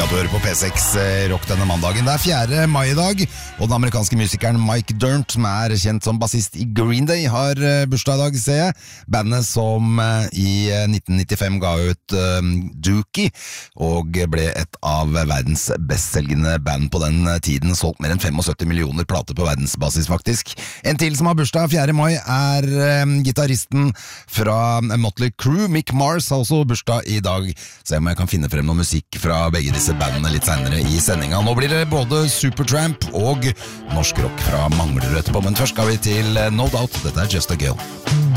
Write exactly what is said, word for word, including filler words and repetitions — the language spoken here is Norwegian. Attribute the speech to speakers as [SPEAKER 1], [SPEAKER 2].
[SPEAKER 1] at du hører på P seks Rock denne mandagen. Det er fjerde mai i dag, og den amerikanske musikeren Mike Dirnt, som er kjent som bassist i Green Day, har bursdag i dag, ser jeg. Bandet som i nitten nittifem ga ut um, Dookie, og ble et av verdens bestselgende band på den tiden, solgt mer enn syttifem millioner plater på verdensbasis faktisk. En til som har bursdag fjerde mai er um, gitaristen fra Motley Crue, Mick Mars, har også bursdag i dag. Se om jeg kan finne frem noe musikk fra begge disse bandene litt senere i sendinga. Nå blir det både Supertramp og norsk rock fra Manglerud etterpå, men først skal vi til No Doubt. Dette er Just a Girl.